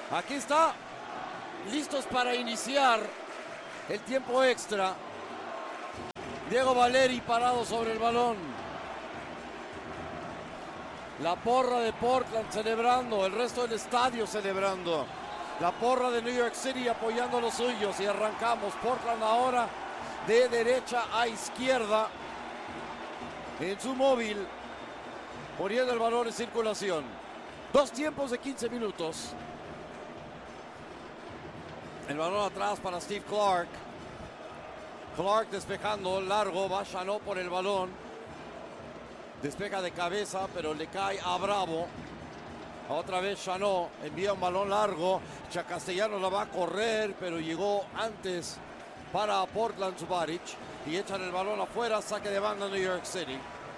Aquí está, listos para iniciar el tiempo extra. Diego Valeri parado sobre el balón. La porra de Portland celebrando, el resto del estadio celebrando. La porra de New York City apoyando a los suyos y arrancamos. Portland ahora de derecha a izquierda en su móvil, poniendo el balón en circulación. 2 tiempos de 15 minutos. El balón atrás para Steve Clark. Clark despejando largo, va Chanot por el balón. Despeja de cabeza, pero le cae a Bravo. Otra vez Chanot envía un balón largo. Castellanos la va a correr, pero llegó antes para Portland Zubaric. Y echan el balón afuera, saque de banda New York City.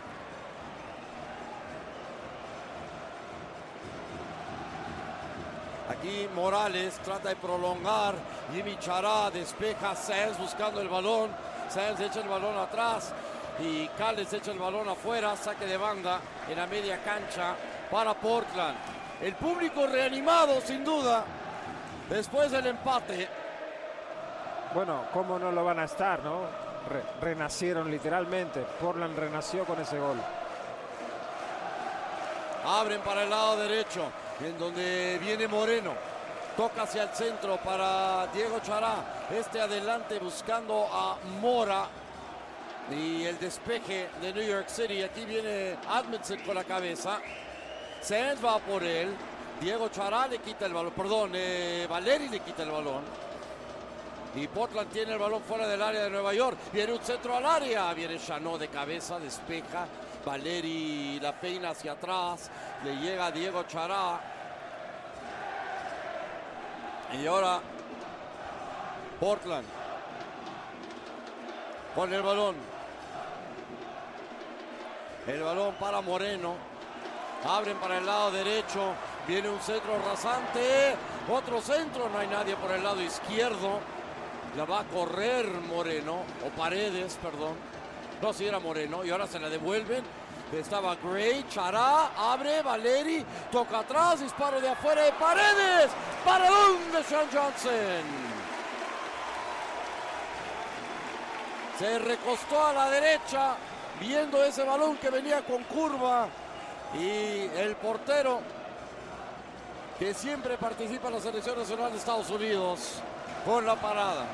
Aquí Morales trata de prolongar. Jimmy Chará despeja. Sands buscando el balón. Sands echa el balón atrás. Y Cales echa el balón afuera. Saque de banda en la media cancha para Portland. El público reanimado sin duda después del empate. Bueno, ¿cómo no lo van a estar, no? Renacieron literalmente. Portland renació con ese gol. Abren para el lado derecho, en donde viene Moreno. Toca hacia el centro para Diego Chará. Adelante buscando a Mora. Y el despeje de New York City. Aquí viene Admetsen con la cabeza. Sands va por él. Diego Chará le quita el balón. Perdón, Valeri le quita el balón. Y Portland tiene el balón fuera del área de Nueva York. Viene un centro al área. Viene Chanot de cabeza, despeja. Valeri la peina hacia atrás. Le llega a Diego Chará. Y ahora Portland con el balón. El balón para Moreno. Abren para el lado derecho. Viene un centro rasante. Otro centro. No hay nadie por el lado izquierdo. La va a correr Moreno. O Paredes, perdón. No, si era Moreno. Y ahora se la devuelven. Estaba Gray. Chará. Abre. Valeri. Toca atrás. Disparo de afuera de Paredes. Paradón de Sean Johnson. Se recostó a la derecha. Viendo ese balón que venía con curva. Y el portero, que siempre participa en la selección nacional de Estados Unidos, con la parada.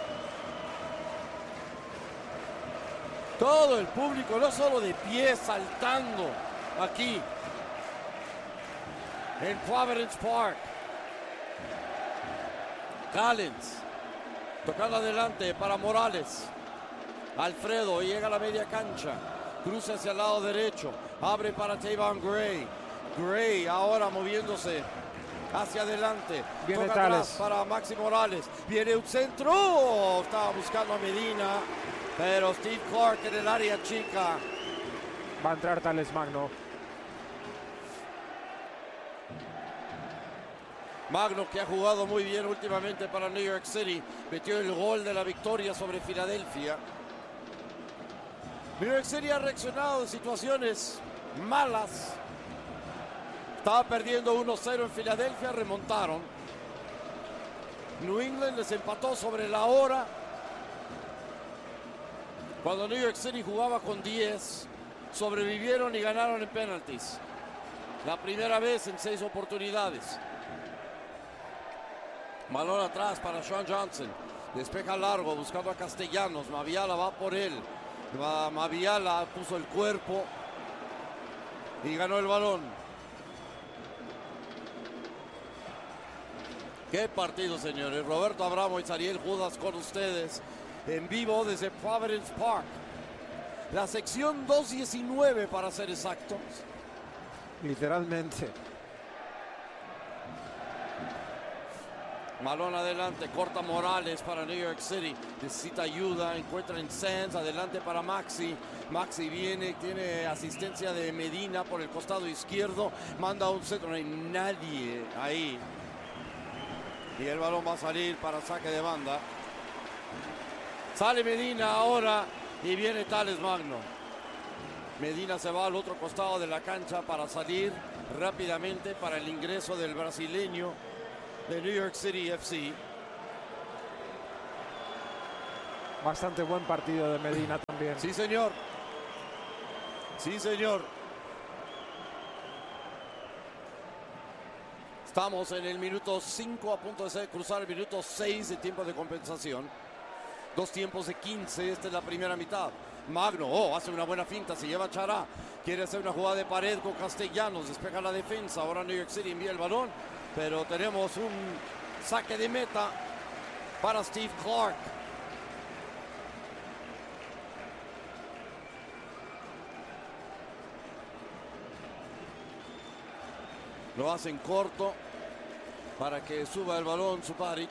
Todo el público, no solo de pie, saltando aquí en Providence Park. Callens tocando adelante para Morales. Alfredo llega a la media cancha. Cruza hacia el lado derecho. Abre para Tavon Gray. Gray ahora moviéndose hacia adelante. Viene Toca Tales atrás para Maxi Morales. Viene un centro. Estaba buscando a Medina. Pero Steve Clark en el área chica. Va a entrar Tales Magno. Magno, que ha jugado muy bien últimamente para New York City. Metió el gol de la victoria sobre Filadelfia. New York City ha reaccionado en situaciones malas. Estaba perdiendo 1-0 en Filadelfia, remontaron. New England les empató sobre la hora. Cuando New York City jugaba con 10, sobrevivieron y ganaron en penalties. La primera vez en 6 oportunidades. Balón atrás para Sean Johnson. Despeja largo buscando a Castellanos. Maviala va por él. Maviala puso el cuerpo y ganó el balón. Qué partido, señores. Roberto Abramo y Ariel Judas con ustedes en vivo desde Providence Park. La sección 219 para ser exactos. Literalmente. Balón adelante, corta Morales para New York City. Necesita ayuda, encuentra en Sands, adelante para Maxi. Maxi viene, tiene asistencia de Medina por el costado izquierdo. Manda un centro, no hay nadie ahí. Y el balón va a salir para saque de banda. Sale Medina ahora y viene Tales Magno. Medina se va al otro costado de la cancha para salir rápidamente para el ingreso del brasileño de New York City FC. Bastante buen partido de Medina también. Sí, señor. Sí, señor. Estamos en el minuto 5, a punto de cruzar el minuto 6 de tiempo de compensación. 2 tiempos de 15, esta es la primera mitad. Magno, hace una buena finta, se lleva a Chará. Quiere hacer una jugada de pared con Castellanos, despeja la defensa. Ahora New York City envía el balón, pero tenemos un saque de meta para Steve Clark. Lo hacen corto para que suba el balón Subaric.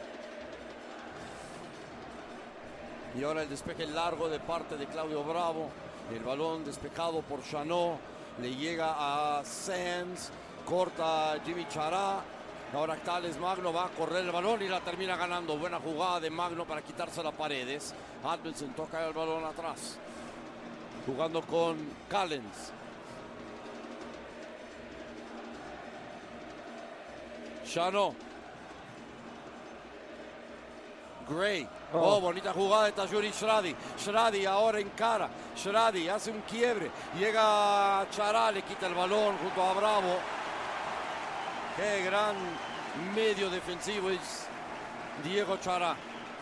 Y ahora el despeje largo de parte de Claudio Bravo. El balón despejado por Chanot. Le llega a Sands. Corta Jimmy Chará. Ahora Tales Magno va a correr el balón y la termina ganando. Buena jugada de Magno para quitarse las paredes. Admelson toca el balón atrás. Jugando con Callens. Chanot. Gray. Oh, bonita jugada de Tajuri Shradi. Shradi ahora encara. Shradi hace un quiebre. Llega Chará, le quita el balón junto a Bravo. Qué gran medio defensivo es Diego Chará.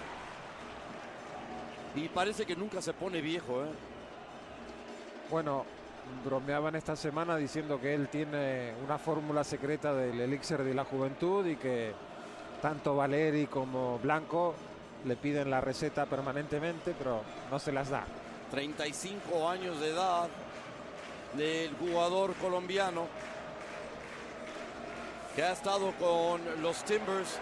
Y parece que nunca se pone viejo, ¿eh? Bueno, bromeaban esta semana diciendo que él tiene una fórmula secreta del elixir de la juventud y que tanto Valeri como Blanco le piden la receta permanentemente, pero no se las da. 35 años de edad del jugador colombiano que ha estado con los Timbers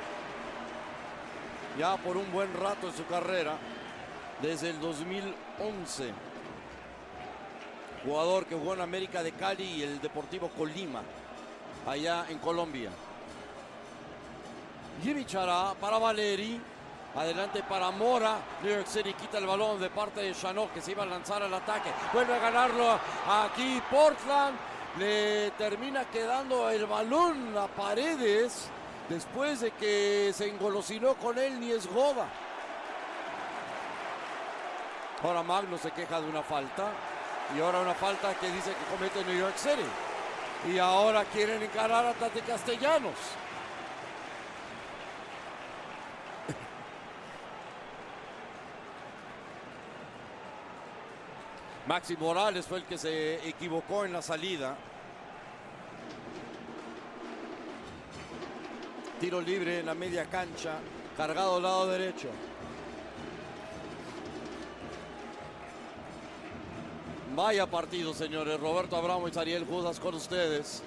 ya por un buen rato en su carrera, desde el 2011. Jugador que jugó en América de Cali y el Deportivo Colima, allá en Colombia. Jimmy Chará para Valeri. Adelante para Mora. New York City quita el balón de parte de Chanot, que se iba a lanzar al ataque. Vuelve a ganarlo aquí Portland. Le termina quedando el balón a Paredes después de que se engolosinó con él Niezgoda. Ahora Magno se queja de una falta. Y ahora una falta que dice que comete New York City. Y ahora quieren encarar a Tate Castellanos. Maxi Morales fue el que se equivocó en la salida. Tiro libre en la media cancha, cargado al lado derecho. Vaya partido, señores. Roberto Abramo y Ariel Judas con ustedes.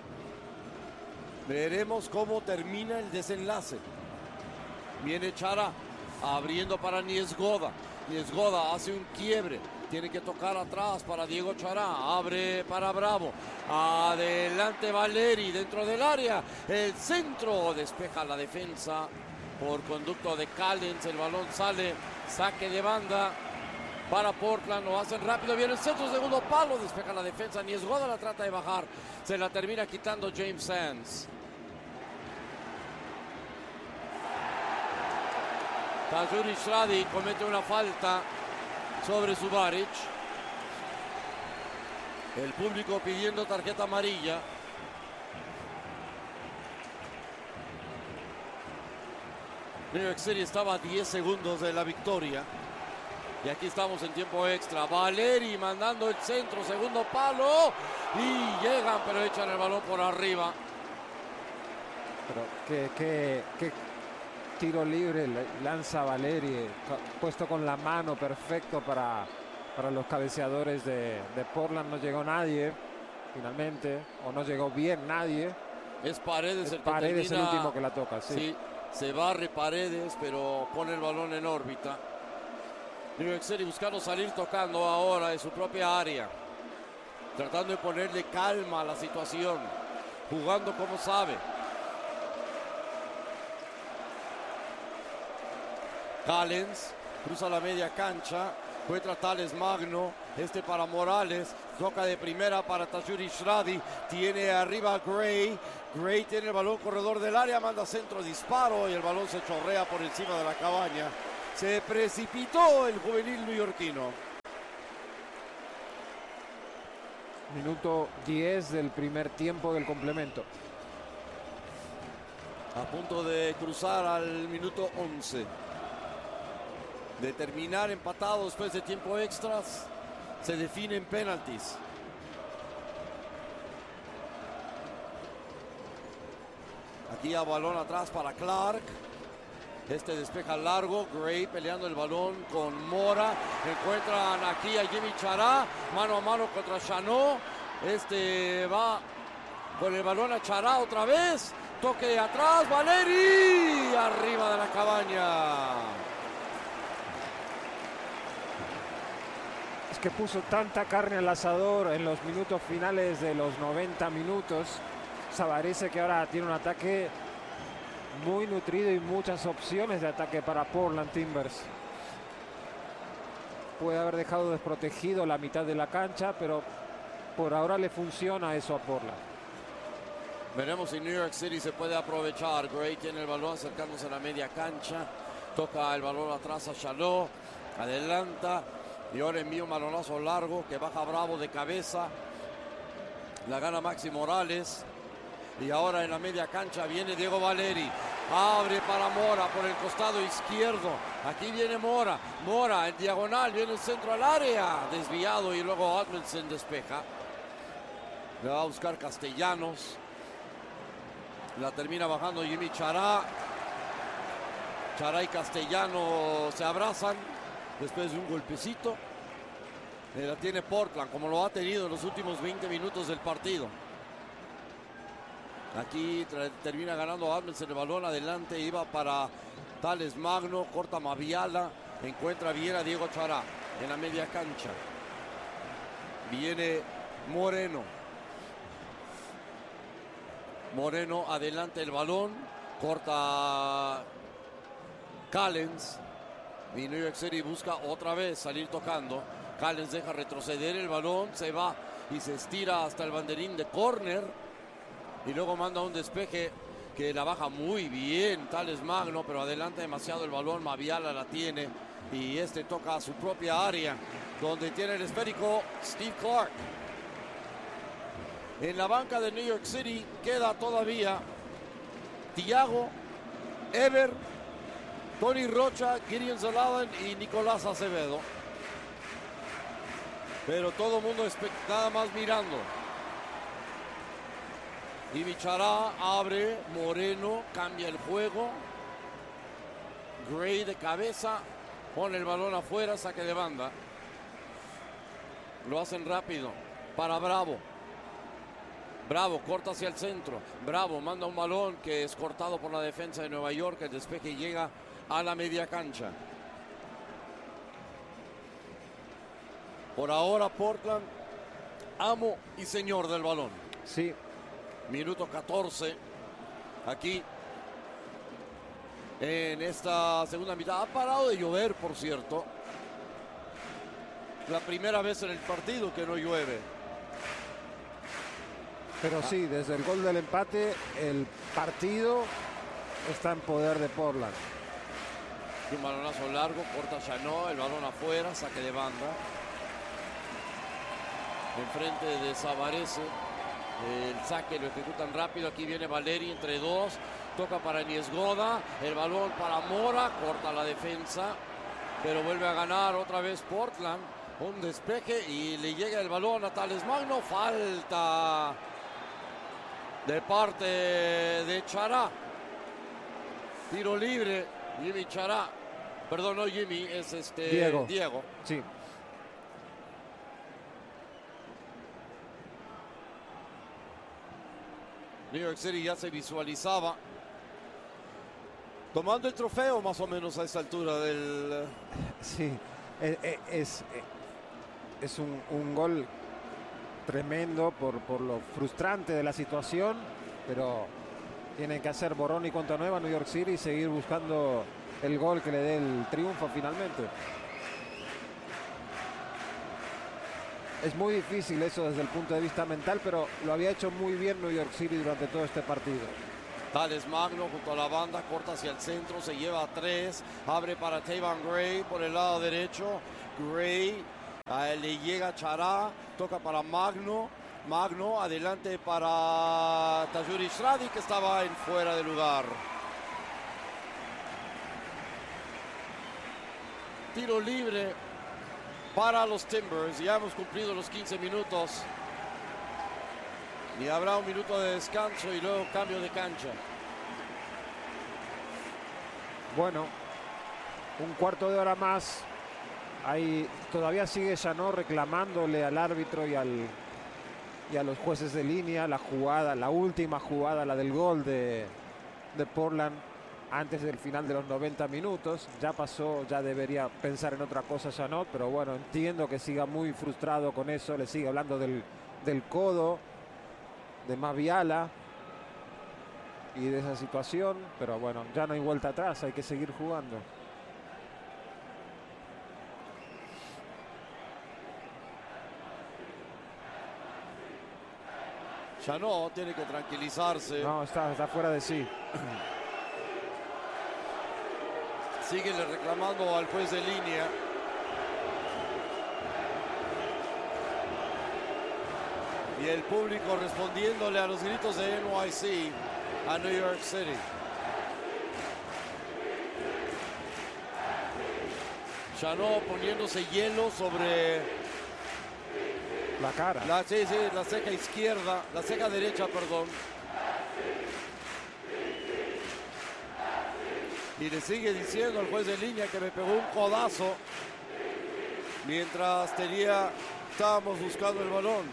Veremos cómo termina el desenlace. Viene Chará abriendo para Niezgoda. Niezgoda hace un quiebre. Tiene que tocar atrás para Diego Chará. Abre para Bravo. Adelante Valeri dentro del área. El centro despeja la defensa por conducto de Callens. El balón sale. Saque de banda para Portland. Lo hacen rápido. Viene el centro, segundo palo. Despeja la defensa. Niezgoda la trata de bajar. Se la termina quitando James Sands. Tajuri Shradi comete una falta sobre Subaric. El público pidiendo tarjeta amarilla. New York City estaba a 10 segundos de la victoria. Y aquí estamos en tiempo extra. Valeri mandando el centro, segundo palo. Y llegan, pero echan el balón por arriba. Pero qué tiro libre lanza Valeri, puesto con la mano, perfecto para los cabeceadores de Portland. No llegó nadie finalmente, o no llegó bien nadie. Es Paredes el que Paredes termina, el último que la toca, sí. Sí, se barre Paredes, pero pone el balón en órbita. New York City buscando salir tocando ahora de su propia área, tratando de ponerle calma a la situación, jugando como sabe. Callens cruza la media cancha, encuentra Tales Magno, para Morales, Toca de primera para Tajouri Shradi. Tiene arriba a Gray. Gray tiene el balón corredor del área. Manda centro, disparo. Y el balón se chorrea por encima de la cabaña. Se precipitó el juvenil neoyorquino. Minuto 10 del primer tiempo del complemento. A punto de cruzar al minuto 11. De terminar empatado después de tiempo extras, se definen penaltis. Aquí a balón atrás para Clark. Este despeja largo. Gray peleando el balón con Mora. Encuentran aquí a Yimi Chará. Mano a mano contra Chanot. Este va con el balón a Chará otra vez. Toque de atrás. Valeri. Arriba de la cabaña. Es que puso tanta carne al asador en los minutos finales de los 90 minutos. Savarese, que ahora tiene un ataque muy nutrido y muchas opciones de ataque para Portland Timbers. Puede haber dejado desprotegido la mitad de la cancha, pero por ahora le funciona eso a Portland. Veremos si New York City se puede aprovechar. Gray tiene el balón acercándose a la media cancha. Toca el balón atrás a Chanot. Adelanta. Y ahora envía un balonazo largo que baja Bravo de cabeza. La gana Maxi Morales. Y ahora en la media cancha viene Diego Valeri. Abre para Mora por el costado izquierdo. Aquí viene Mora. Mora en diagonal. Viene el centro al área. Desviado y luego Admelsen despeja. Le va a buscar Castellanos. La termina bajando Yimi Chará. Chará y Castellanos se abrazan después de un golpecito. La tiene Portland, como lo ha tenido en los últimos 20 minutos del partido. Aquí termina ganando Admelsen el balón. Adelante iba para Tales Magno. Corta Maviala. Encuentra bien a Diego Chará en la media cancha. Viene Moreno. Moreno adelante el balón. Corta Callens. Y New York City busca otra vez salir tocando. Callens deja retroceder el balón. Se va y se estira hasta el banderín de córner. Y luego manda un despeje que la baja muy bien Tales Magno, pero adelanta demasiado el balón. Maviala la tiene y este toca a su propia área, donde tiene el esférico Steve Clark. En la banca de New York City queda todavía Thiago, Ever, Tony Rocha, Gideon Zaladan y Nicolás Acevedo. Pero todo el mundo nada más mirando. Y Chará abre, Moreno cambia el juego. Gray de cabeza, pone el balón afuera, saque de banda. Lo hacen rápido para Bravo. Bravo corta hacia el centro. Bravo manda un balón que es cortado por la defensa de Nueva York. El despeje llega a la media cancha. Por ahora Portland, amo y señor del balón. Sí. Minuto 14. Aquí en esta segunda mitad. Ha parado de llover, por cierto. La primera vez en el partido que no llueve. Pero sí, desde el gol del empate, el partido está en poder de Portland. Un balonazo largo, corta Chanot, el balón afuera, saque de banda. Enfrente de Savarese. El saque lo ejecutan rápido. Aquí viene Valeri entre dos. Toca para Niesgoda. El balón para Mora. Corta la defensa. Pero vuelve a ganar otra vez Portland. Un despeje y le llega el balón a Tales Magno. Falta de parte de Chará. Tiro libre. Yimi Chará. Perdón, no Jimmy, es Diego. Sí. New York City ya se visualizaba tomando el trofeo más o menos a esta altura del... Sí, es un gol tremendo por lo frustrante de la situación, pero tienen que hacer borrón y cuenta nueva New York City y seguir buscando el gol que le dé el triunfo finalmente. Es muy difícil eso desde el punto de vista mental, pero lo había hecho muy bien New York City durante todo este partido. Tales Magno junto a la banda, corta hacia el centro, se lleva a 3, abre para Taven Gray por el lado derecho. Gray, le llega Chará, toca para Magno, adelante para Tajuri Shradi, que estaba en fuera de lugar. Tiro libre para los Timbers. Ya hemos cumplido los 15 minutos. Y habrá un minuto de descanso y luego cambio de cancha. Bueno, un cuarto de hora más. Ahí todavía sigue Chanot reclamándole al árbitro y a los jueces de línea la jugada, la última jugada, la del gol de Portland antes del final de los 90 minutos. Ya pasó, ya debería pensar en otra cosa Chanot, pero bueno, entiendo que siga muy frustrado con eso. Le sigue hablando del codo de Maviala y de esa situación, pero bueno, ya no hay vuelta atrás, hay que seguir jugando. Chanot tiene que tranquilizarse. No, está fuera de sí. Sigue reclamando al juez de línea. Y el público respondiéndole a los gritos de NYC a New York City. Chanot poniéndose hielo sobre la cara. La ceja izquierda, la ceja derecha, perdón. Y le sigue diciendo al juez de línea que me pegó un codazo mientras estábamos buscando el balón.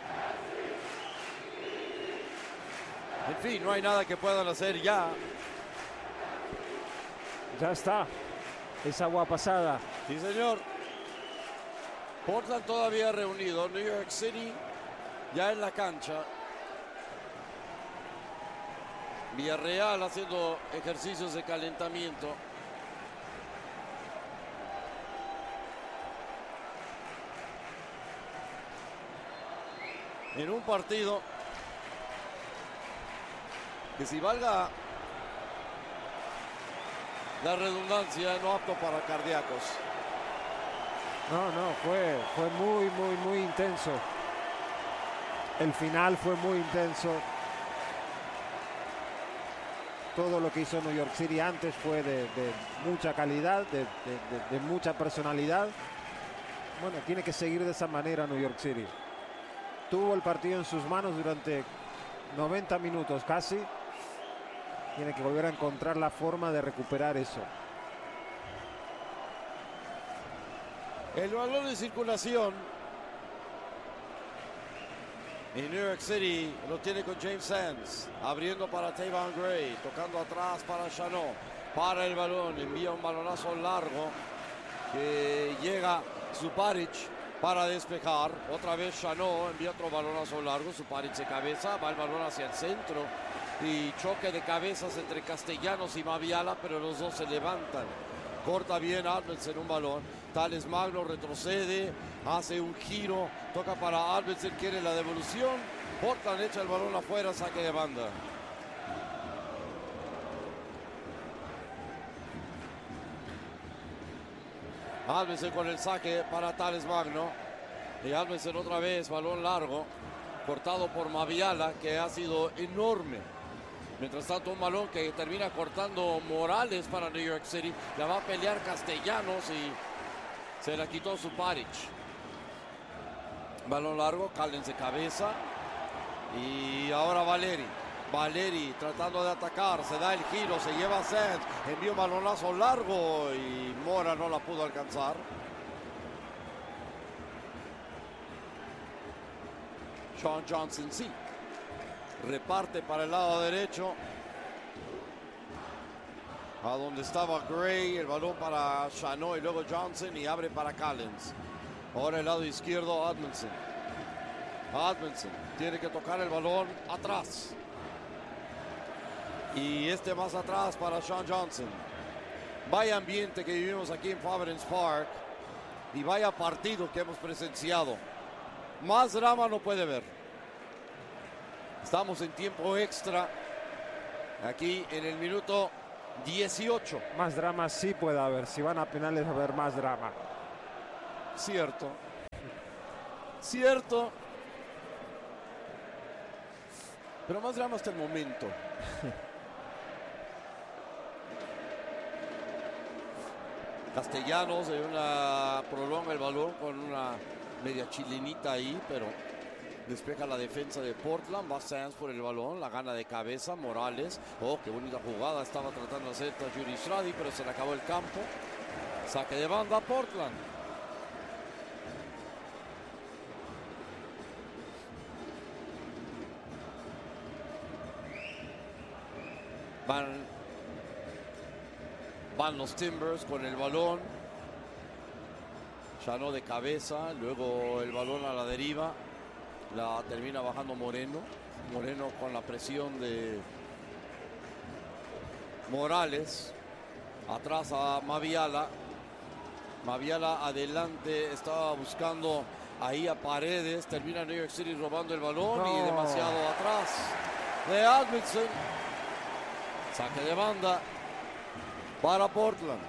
En fin, no hay nada que puedan hacer ya. Ya está. Es agua pasada. Sí, señor. Portland todavía reunido. New York City ya en la cancha. Villarreal haciendo ejercicios de calentamiento. En un partido que, si valga la redundancia, no apto para cardíacos. No, fue muy intenso. El final fue muy intenso. Todo lo que hizo New York City antes fue de mucha calidad, de mucha personalidad. Bueno, tiene que seguir de esa manera New York City. Tuvo el partido en sus manos durante 90 minutos casi. Tiene que volver a encontrar la forma de recuperar eso. El balón de circulación en New York City lo tiene con James Sands, abriendo para Taven Gray, tocando atrás para Chanot, para el balón, envía un balonazo largo que llega Suparic para despejar. Otra vez Chanot envía otro balonazo largo, Suparic de cabeza, va el balón hacia el centro y choque de cabezas entre Castellanos y Maviala, pero los dos se levantan. Corta bien Albertsen un balón. Tales Magno retrocede, hace un giro, toca para Albertsen, quiere la devolución. Portland echa el balón afuera, saque de banda. Albertsen con el saque para Tales Magno. Y Albertsen otra vez, balón largo, cortado por Maviala, que ha sido enorme. Mientras tanto, un balón que termina cortando Morales para New York City. La va a pelear Castellanos y se la quitó Suparic. Balón largo, Callens de cabeza. Y ahora Valeri tratando de atacar. Se da el giro, se lleva a Sands. Envía un balonazo largo y Mora no la pudo alcanzar. Sean Johnson sí. Reparte para el lado derecho, a donde estaba Gray, el balón para Chanot y luego Johnson, y abre para Callens. Ahora el lado izquierdo, Edmondson tiene que tocar el balón atrás, y más atrás para Sean Johnson. Vaya ambiente que vivimos aquí en Providence Park y vaya partido que hemos presenciado. Más drama no puede haber. Estamos en tiempo extra. Aquí en el minuto 18. Más drama sí puede haber. Si van a penales va a haber más drama. Cierto. Cierto. Pero más drama hasta el momento. Castellanos de una prolonga el balón con una media chilenita ahí, pero despeja la defensa de Portland. Va Sands por el balón, la gana de cabeza Morales. Oh, qué bonita jugada estaba tratando de hacer Tajouri Shradi, pero se le acabó el campo. Saque de banda Portland. Van los Timbers con el balón. Llano de cabeza, luego el balón a la deriva. La termina bajando Moreno. Moreno con la presión de Morales. Atrás a Maviala. Maviala adelante, estaba buscando ahí a Paredes. Termina New York City robando el balón y demasiado atrás de Admison. Saque de banda para Portland.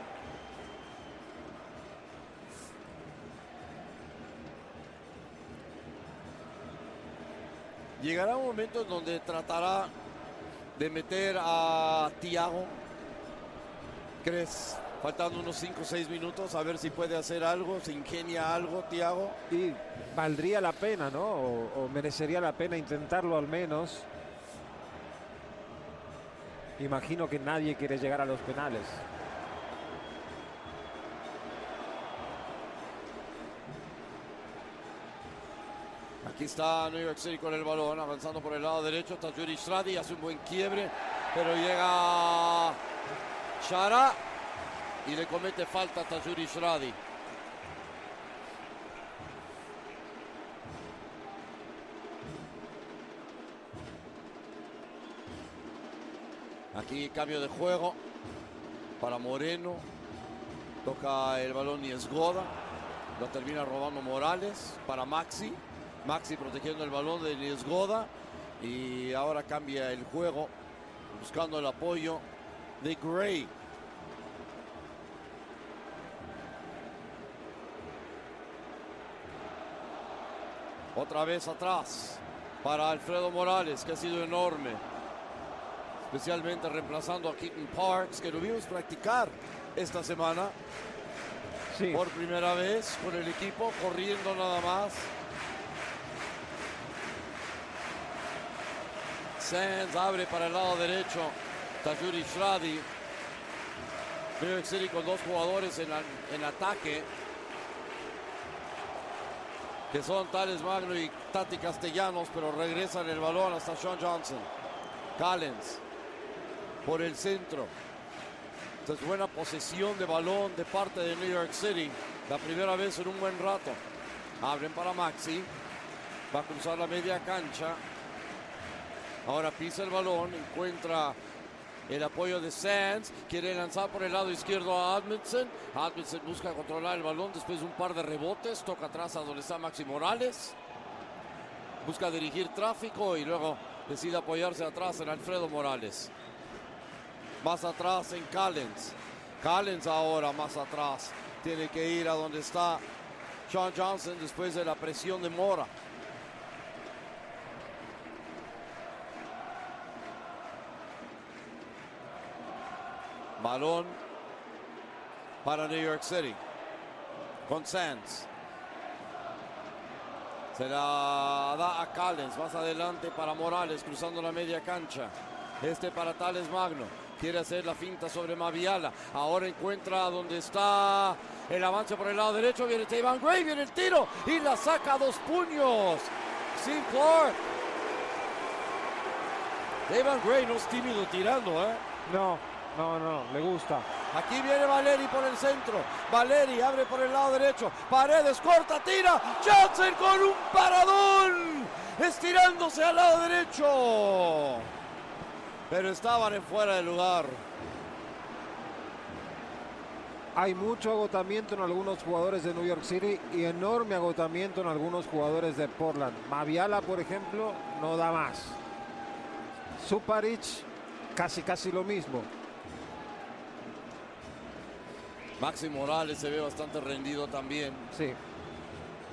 Llegará un momento en donde tratará de meter a Thiago. ¿Crees? Faltando unos 5 o 6 minutos, a ver si puede hacer algo, se ingenia algo Thiago. Y valdría la pena, ¿no? O merecería la pena intentarlo al menos. Imagino que nadie quiere llegar a los penales. Aquí está New York City con el balón, avanzando por el lado derecho. Tajouri Shradi hace un buen quiebre, pero llega Chara y le comete falta a Tajouri Shradi. Aquí cambio de juego para Moreno. Toca el balón y Esgoda. Lo termina robando Morales para Maxi. Maxi protegiendo el balón de Niesgoda. Y ahora cambia el juego, buscando el apoyo de Gray. Otra vez atrás para Alfredo Morales, que ha sido enorme. Especialmente reemplazando a Keaton Parks, que lo vimos practicar esta semana. Sí. Por primera vez con el equipo, corriendo nada más. Sands abre para el lado derecho. Tajouri Shradi. New York City con 2 jugadores en ataque, que son Thales Magno y Tati Castellanos, pero regresan el balón hasta Sean Johnson. Callens por el centro. Entonces, buena posesión de balón de parte de New York City. La primera vez en un buen rato. Abren para Maxi. Va a cruzar la media cancha. Ahora pisa el balón. Encuentra el apoyo de Sands. Quiere lanzar por el lado izquierdo a Admison. Admison busca controlar el balón después de un par de rebotes. Toca atrás a donde está Maxi Morales. Busca dirigir tráfico y luego decide apoyarse atrás en Alfredo Morales. Más atrás en Callens. Callens ahora más atrás. Tiene que ir a donde está Sean Johnson después de la presión de Mora. Balón para New York City. Con Sands. Se la da a Callens. Más adelante para Morales cruzando la media cancha. Para Thales Magno. Quiere hacer la finta sobre Maviala. Ahora encuentra donde está el avance por el lado derecho. Viene Taven Gray, viene el tiro y la saca a 2 puños. Steve Clark. Taven Gray no es tímido tirando, ¿eh? No, le gusta. Aquí viene Valeri por el centro. Valeri abre por el lado derecho. Paredes corta, tira. Johnson con un paradón. Estirándose al lado derecho. Pero estaban en fuera de lugar. hay mucho agotamiento en algunos jugadores de New York City y enorme agotamiento en algunos jugadores de Portland. Maviala, por ejemplo, no da más. Suparic, casi lo mismo. Maxi Morales se ve bastante rendido también. Sí.